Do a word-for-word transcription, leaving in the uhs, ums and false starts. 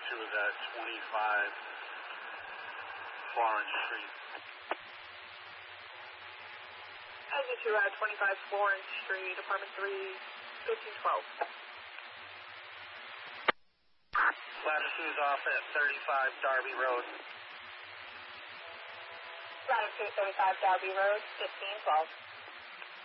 two is at twenty-five Florence Street. Engine two at twenty-five Florence Street, apartment three, fifteen twelve. Ladder two is off at thirty-five Darby Road. Ladder two, thirty-five Darby Road, fifteen twelve.